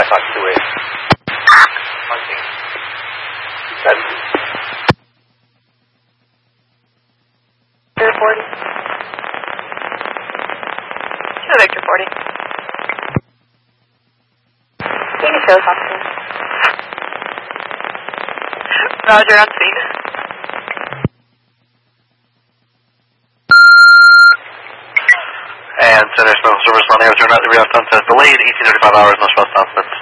talk to it. Hunting. Victor 40. Victor 40. You can show us officer. Roger, on speed. And Center Special Service on air, turn out the real sunset. Delayed 1835 hours, no special announcements.